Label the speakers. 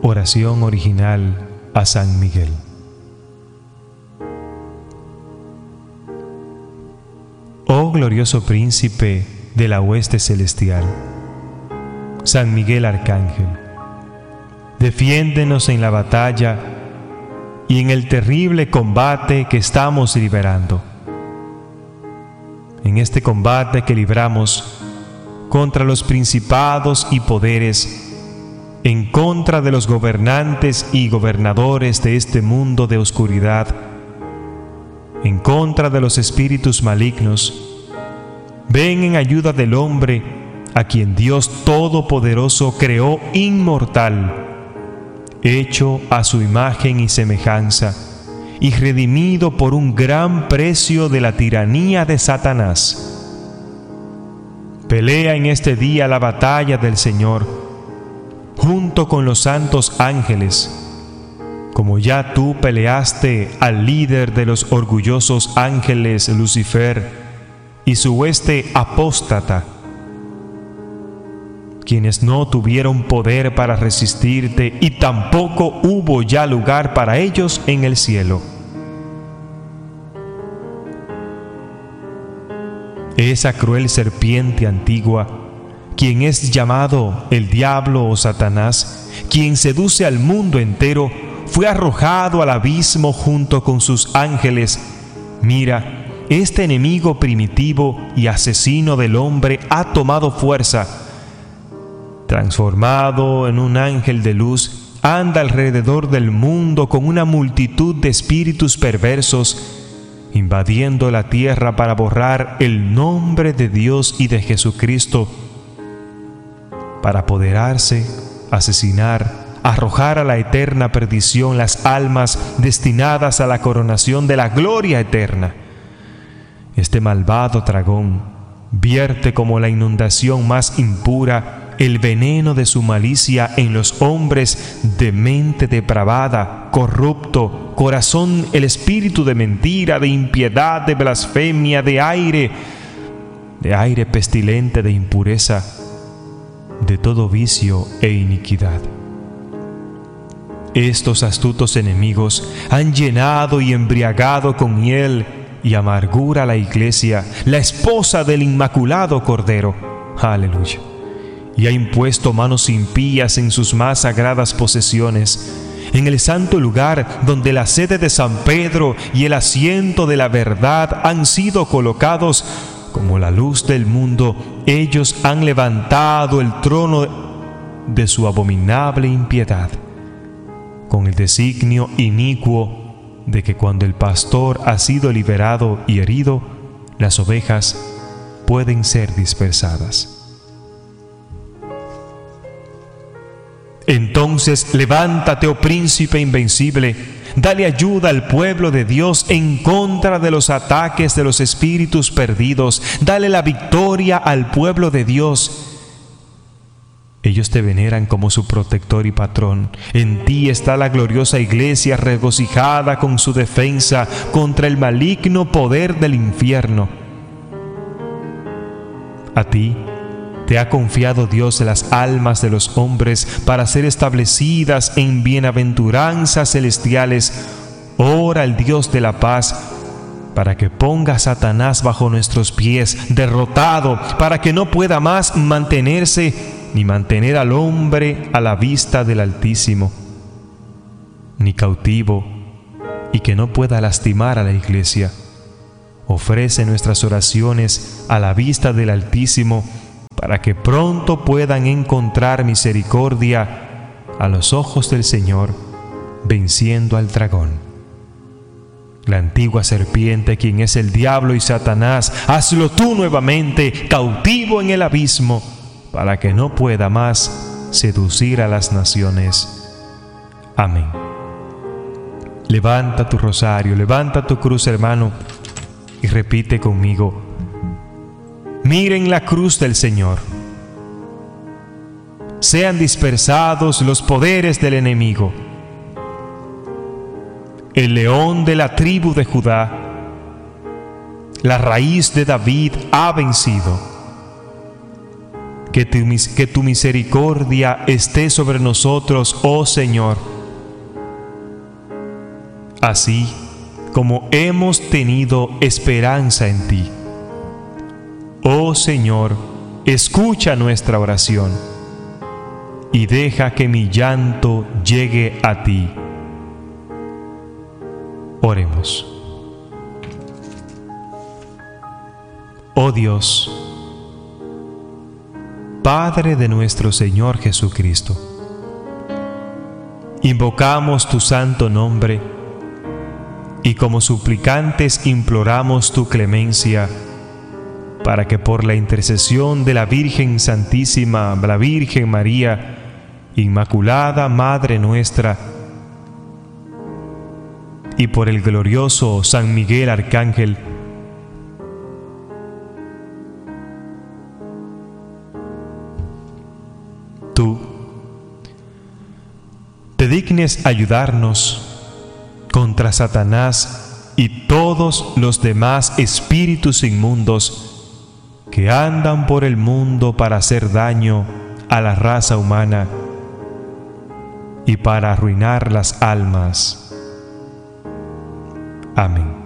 Speaker 1: Oración original a San Miguel. Oh glorioso príncipe de la hueste celestial, San Miguel Arcángel, defiéndenos en la batalla y en el terrible combate que estamos librando. En este combate que libramos contra los principados y poderes, en contra de los gobernantes y gobernadores de este mundo de oscuridad, en contra de los espíritus malignos, ven en ayuda del hombre a quien Dios Todopoderoso creó inmortal, hecho a su imagen y semejanza, y redimido por un gran precio de la tiranía de Satanás. Pelea en este día la batalla del Señor, junto con los santos ángeles, como ya tú peleaste al líder de los orgullosos ángeles, Lucifer, y su hueste apóstata, quienes no tuvieron poder para resistirte y tampoco hubo ya lugar para ellos en el cielo. Esa cruel serpiente antigua, quien es llamado el diablo o Satanás, quien seduce al mundo entero, fue arrojado al abismo junto con sus ángeles. Mira, este enemigo primitivo y asesino del hombre ha tomado fuerza. Transformado en un ángel de luz, anda alrededor del mundo con una multitud de espíritus perversos, invadiendo la tierra para borrar el nombre de Dios y de Jesucristo, para apoderarse, asesinar, arrojar a la eterna perdición las almas destinadas a la coronación de la gloria eterna. Este malvado dragón vierte como la inundación más impura el veneno de su malicia en los hombres de mente depravada, corrupto, corazón, el espíritu de mentira, de impiedad, de blasfemia, de aire pestilente, de impureza, de todo vicio e iniquidad. Estos astutos enemigos han llenado y embriagado con miel y amargura a la iglesia, la esposa del Inmaculado Cordero. Aleluya. Y ha impuesto manos impías en sus más sagradas posesiones, en el santo lugar donde la sede de San Pedro y el asiento de la verdad han sido colocados como la luz del mundo. Ellos han levantado el trono de su abominable impiedad, con el designio inicuo de que cuando el pastor ha sido liberado y herido, las ovejas pueden ser dispersadas. Entonces levántate, oh príncipe invencible, dale ayuda al pueblo de Dios en contra de los ataques de los espíritus perdidos, dale la victoria al pueblo de Dios. Ellos te veneran como su protector y patrón. En ti está la gloriosa iglesia regocijada con su defensa contra el maligno poder del infierno. A ti te ha confiado Dios las almas de los hombres para ser establecidas en bienaventuranzas celestiales. Ora al Dios de la paz para que ponga a Satanás bajo nuestros pies, derrotado, para que no pueda más mantenerse ni mantener al hombre a la vista del Altísimo, ni cautivo, y que no pueda lastimar a la iglesia. Ofrece nuestras oraciones a la vista del Altísimo, para que pronto puedan encontrar misericordia a los ojos del Señor, venciendo al dragón. La antigua serpiente, quien es el diablo y Satanás, hazlo tú nuevamente cautivo en el abismo, para que no pueda más seducir a las naciones. Amén. Levanta tu rosario, levanta tu cruz, hermano, y repite conmigo: miren la cruz del Señor. Sean dispersados los poderes del enemigo. El león de la tribu de Judá, la raíz de David, ha vencido. que tu misericordia esté sobre nosotros, oh Señor. Así como hemos tenido esperanza en ti. Oh Señor, escucha nuestra oración y deja que mi llanto llegue a ti. Oremos. Oh Dios, Padre de nuestro Señor Jesucristo, invocamos tu santo nombre y como suplicantes imploramos tu clemencia para que por la intercesión de la Virgen Santísima, la Virgen María, Inmaculada Madre nuestra, y por el glorioso San Miguel Arcángel, tú te dignes ayudarnos contra Satanás y todos los demás espíritus inmundos que andan por el mundo para hacer daño a la raza humana y para arruinar las almas. Amén.